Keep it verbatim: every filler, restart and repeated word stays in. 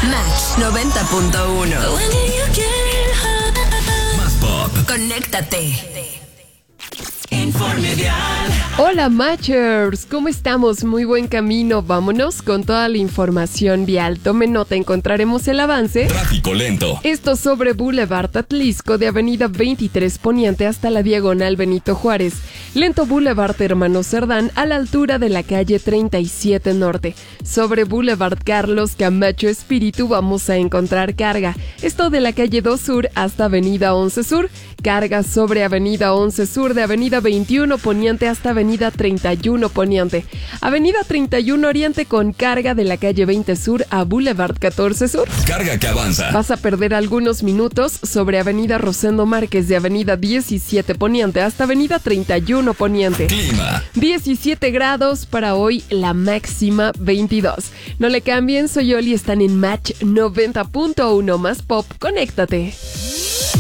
Match noventa punto uno. Más pop. Conéctate. Informe vial. Hola Matchers, ¿cómo estamos? Muy buen camino, vámonos con toda la información vial. Tomen nota, encontraremos el avance. Tráfico lento. Esto sobre Boulevard Atlisco de Avenida veintitrés Poniente hasta la Diagonal Benito Juárez. Lento Boulevard Hermano Cerdán a la altura de la calle treinta y siete Norte. Sobre Boulevard Carlos Camacho Espíritu vamos a encontrar carga. Esto de la calle dos Sur hasta Avenida once Sur. Carga sobre Avenida once Sur de Avenida veintiuno Poniente hasta Avenida treinta y uno Poniente. Avenida treinta y uno Oriente con carga de la calle veinte Sur a Boulevard catorce Sur. Carga que avanza. Vas a perder algunos minutos sobre Avenida Rosendo Márquez de Avenida diecisiete Poniente hasta Avenida treinta y uno Poniente. Clima. diecisiete grados para hoy, la máxima veintidós. No le cambien, soy Oli, están en Match noventa punto uno. Más pop, conéctate.